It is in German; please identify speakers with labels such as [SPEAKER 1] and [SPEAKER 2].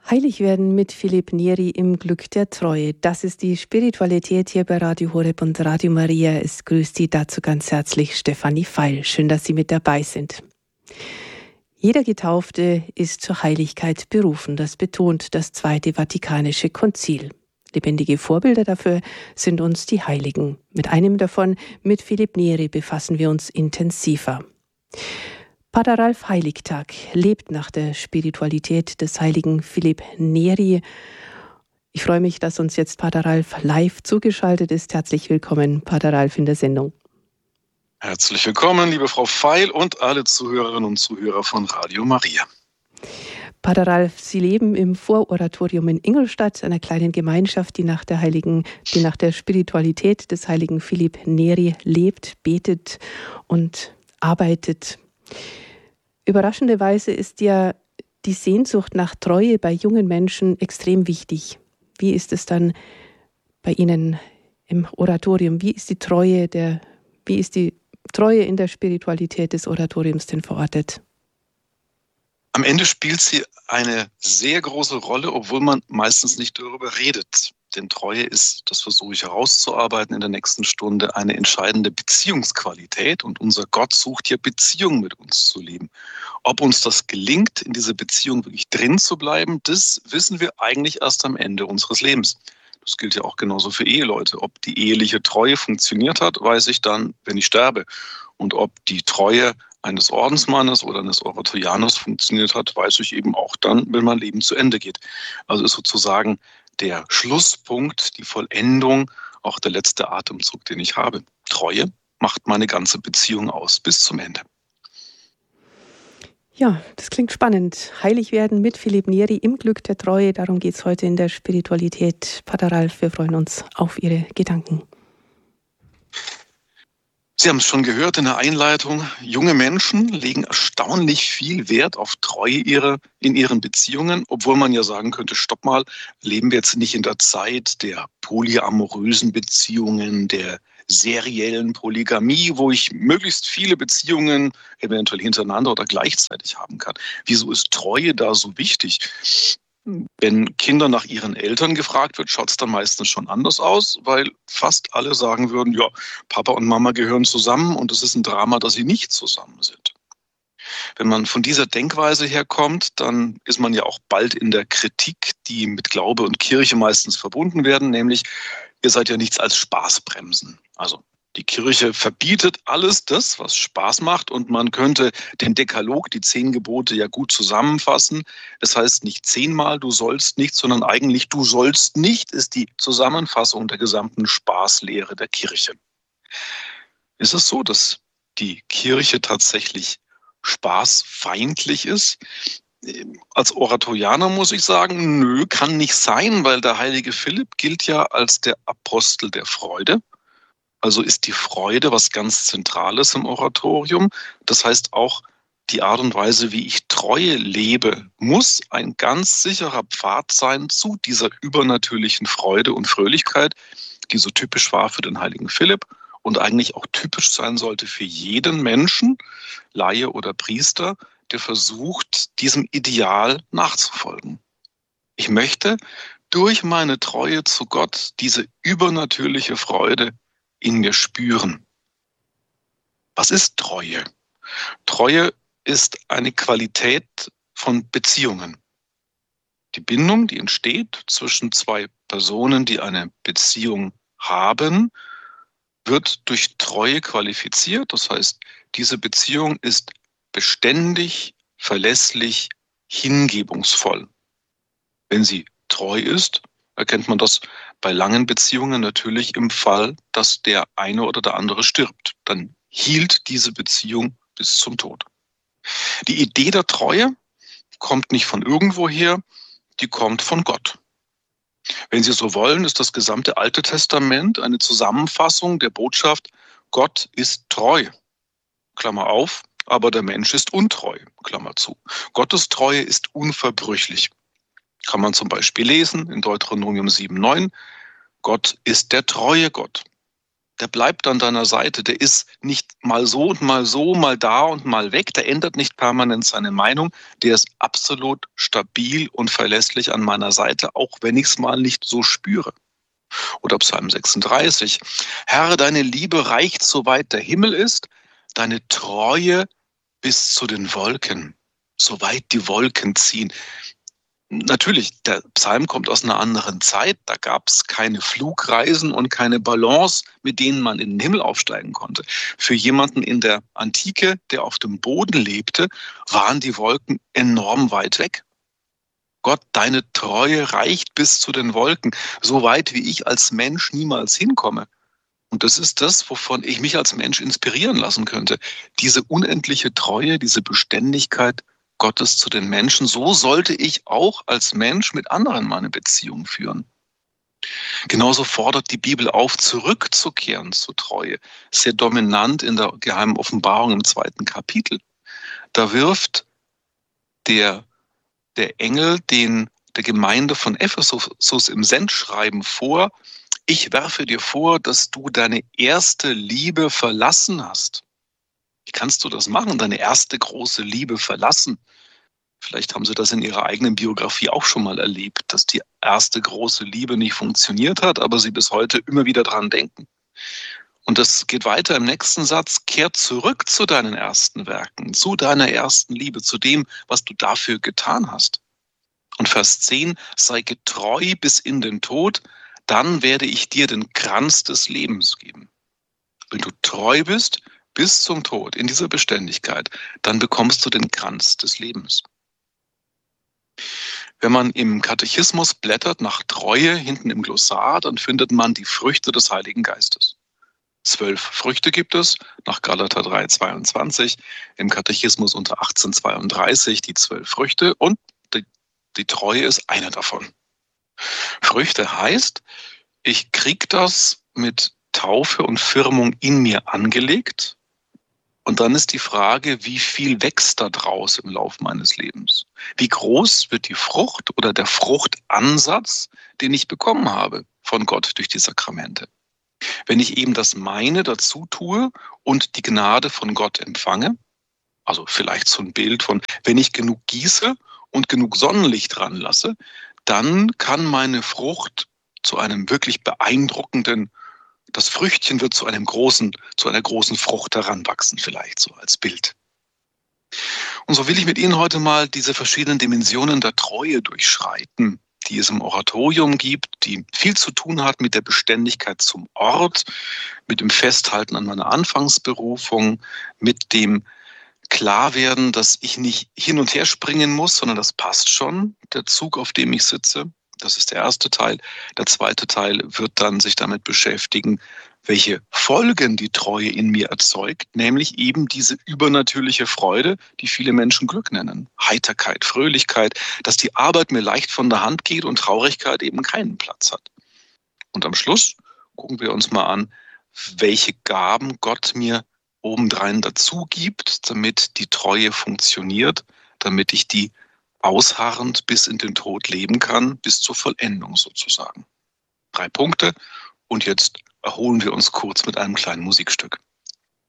[SPEAKER 1] Heilig werden mit Philipp Neri im Glück der Treue. Das ist die Spiritualität hier bei Radio Horeb und Radio Maria. Es grüßt Sie dazu ganz herzlich Stefanie Feil. Schön, dass Sie mit dabei sind. Jeder Getaufte ist zur Heiligkeit berufen. Das betont das Zweite Vatikanische Konzil. Lebendige Vorbilder dafür sind uns die Heiligen. Mit einem davon, mit Philipp Neri, befassen wir uns intensiver. Pater Ralf Heiligtag lebt nach der Spiritualität des heiligen Philipp Neri. Ich freue mich, dass uns jetzt Pater Ralf live zugeschaltet ist. Herzlich willkommen, Pater Ralf, in der Sendung.
[SPEAKER 2] Herzlich willkommen, liebe Frau Feil und alle Zuhörerinnen und Zuhörer von Radio Maria.
[SPEAKER 1] Pater Ralf, Sie leben im Vororatorium in Ingolstadt, einer kleinen Gemeinschaft, die nach der Spiritualität des heiligen Philipp Neri lebt, betet und arbeitet. Überraschenderweise ist ja die Sehnsucht nach Treue bei jungen Menschen extrem wichtig. Wie ist es dann bei Ihnen im Oratorium? Wie ist die Treue in der Spiritualität des Oratoriums denn verortet?
[SPEAKER 2] Am Ende spielt sie eine sehr große Rolle, obwohl man meistens nicht darüber redet. Denn Treue ist, das versuche ich herauszuarbeiten in der nächsten Stunde, eine entscheidende Beziehungsqualität. Und unser Gott sucht ja Beziehung mit uns zu leben. Ob uns das gelingt, in dieser Beziehung wirklich drin zu bleiben, das wissen wir eigentlich erst am Ende unseres Lebens. Das gilt ja auch genauso für Eheleute. Ob die eheliche Treue funktioniert hat, weiß ich dann, wenn ich sterbe. Und ob die Treue eines Ordensmannes oder eines Oratorianers funktioniert hat, weiß ich eben auch dann, wenn mein Leben zu Ende geht. Also ist sozusagen der Schlusspunkt, die Vollendung, auch der letzte Atemzug, den ich habe. Treue macht meine ganze Beziehung aus, bis zum Ende.
[SPEAKER 1] Ja, das klingt spannend. Heilig werden mit Philipp Neri im Glück der Treue. Darum geht es heute in der Spiritualität. Pater Ralf, wir freuen uns auf Ihre Gedanken.
[SPEAKER 2] Sie haben es schon gehört in der Einleitung. Junge Menschen legen erstaunlich viel Wert auf Treue in ihren Beziehungen, obwohl man ja sagen könnte, stopp mal, leben wir jetzt nicht in der Zeit der polyamorösen Beziehungen, der seriellen Polygamie, wo ich möglichst viele Beziehungen eventuell hintereinander oder gleichzeitig haben kann. Wieso ist Treue da so wichtig? Wenn Kinder nach ihren Eltern gefragt wird, schaut es dann meistens schon anders aus, weil fast alle sagen würden, ja, Papa und Mama gehören zusammen und es ist ein Drama, dass sie nicht zusammen sind. Wenn man von dieser Denkweise herkommt, dann ist man ja auch bald in der Kritik, die mit Glaube und Kirche meistens verbunden werden, nämlich ihr seid ja nichts als Spaßbremsen. Also die Kirche verbietet alles das, was Spaß macht, und man könnte den Dekalog, die 10 Gebote, ja gut zusammenfassen. Das heißt nicht 10-mal du sollst nicht, sondern eigentlich du sollst nicht, ist die Zusammenfassung der gesamten Spaßlehre der Kirche. Ist es so, dass die Kirche tatsächlich spaßfeindlich ist? Als Oratorianer muss ich sagen, nö, kann nicht sein, weil der heilige Philipp gilt ja als der Apostel der Freude. Also ist die Freude was ganz Zentrales im Oratorium. Das heißt auch, die Art und Weise, wie ich Treue lebe, muss ein ganz sicherer Pfad sein zu dieser übernatürlichen Freude und Fröhlichkeit, die so typisch war für den heiligen Philipp und eigentlich auch typisch sein sollte für jeden Menschen, Laie oder Priester, der versucht, diesem Ideal nachzufolgen. Ich möchte durch meine Treue zu Gott diese übernatürliche Freude in mir spüren. Was ist Treue? Treue ist eine Qualität von Beziehungen. Die Bindung, die entsteht zwischen 2 Personen, die eine Beziehung haben, wird durch Treue qualifiziert. Das heißt, diese Beziehung ist beständig, verlässlich, hingebungsvoll. Wenn sie treu ist, erkennt man das bei langen Beziehungen natürlich im Fall, dass der eine oder der andere stirbt. Dann hielt diese Beziehung bis zum Tod. Die Idee der Treue kommt nicht von irgendwoher, die kommt von Gott. Wenn Sie so wollen, ist das gesamte Alte Testament eine Zusammenfassung der Botschaft, Gott ist treu. Klammer auf, aber der Mensch ist untreu. Klammer zu. Gottes Treue ist unverbrüchlich. Kann man zum Beispiel lesen in Deuteronomium 7,9. Gott ist der treue Gott. Der bleibt an deiner Seite. Der ist nicht mal so und mal so, mal da und mal weg. Der ändert nicht permanent seine Meinung. Der ist absolut stabil und verlässlich an meiner Seite, auch wenn ich es mal nicht so spüre. Oder Psalm 36. Herr, deine Liebe reicht, soweit der Himmel ist, deine Treue bis zu den Wolken, soweit die Wolken ziehen. Natürlich, der Psalm kommt aus einer anderen Zeit. Da gab es keine Flugreisen und keine Ballons, mit denen man in den Himmel aufsteigen konnte. Für jemanden in der Antike, der auf dem Boden lebte, waren die Wolken enorm weit weg. Gott, deine Treue reicht bis zu den Wolken, so weit wie ich als Mensch niemals hinkomme. Und das ist das, wovon ich mich als Mensch inspirieren lassen könnte. Diese unendliche Treue, diese Beständigkeit Gottes zu den Menschen. So sollte ich auch als Mensch mit anderen meine Beziehung führen. Genauso fordert die Bibel auf, zurückzukehren zur Treue. Sehr dominant in der geheimen Offenbarung im 2. Kapitel. Da wirft der Engel der Gemeinde von Ephesus im Sendschreiben vor: Ich werfe dir vor, dass du deine erste Liebe verlassen hast. Wie kannst du das machen, deine erste große Liebe verlassen? Vielleicht haben Sie das in Ihrer eigenen Biografie auch schon mal erlebt, dass die erste große Liebe nicht funktioniert hat, aber Sie bis heute immer wieder dran denken. Und das geht weiter im nächsten Satz: Kehr zurück zu deinen ersten Werken, zu deiner ersten Liebe, zu dem, was du dafür getan hast. Und Vers 10, sei getreu bis in den Tod, dann werde ich dir den Kranz des Lebens geben. Wenn du treu bist bis zum Tod in dieser Beständigkeit, dann bekommst du den Kranz des Lebens. Wenn man im Katechismus blättert nach Treue hinten im Glossar, dann findet man die Früchte des Heiligen Geistes. 12 Früchte gibt es, nach Galater 3,22, im Katechismus unter 1832 die 12 Früchte, und die Treue ist eine davon. Früchte heißt, ich krieg das mit Taufe und Firmung in mir angelegt, und dann ist die Frage, wie viel wächst da draus im Lauf meines Lebens? Wie groß wird die Frucht oder der Fruchtansatz, den ich bekommen habe von Gott durch die Sakramente? Wenn ich eben das meine dazu tue und die Gnade von Gott empfange, also vielleicht so ein Bild von, wenn ich genug gieße und genug Sonnenlicht ranlasse, dann kann meine Frucht zu einem wirklich beeindruckenden, das Früchtchen wird zu einer großen Frucht heranwachsen, vielleicht so als Bild. Und so will ich mit Ihnen heute mal diese verschiedenen Dimensionen der Treue durchschreiten, die es im Oratorium gibt, die viel zu tun hat mit der Beständigkeit zum Ort, mit dem Festhalten an meiner Anfangsberufung, mit dem Klarwerden, dass ich nicht hin und her springen muss, sondern das passt schon, der Zug, auf dem ich sitze. Das ist der erste Teil. Der zweite Teil wird dann sich damit beschäftigen, welche Folgen die Treue in mir erzeugt, nämlich eben diese übernatürliche Freude, die viele Menschen Glück nennen. Heiterkeit, Fröhlichkeit, dass die Arbeit mir leicht von der Hand geht und Traurigkeit eben keinen Platz hat. Und am Schluss gucken wir uns mal an, welche Gaben Gott mir obendrein dazu gibt, damit die Treue funktioniert, damit ich die ausharrend bis in den Tod leben kann, bis zur Vollendung sozusagen. 3 Punkte, und jetzt erholen wir uns kurz mit einem kleinen Musikstück.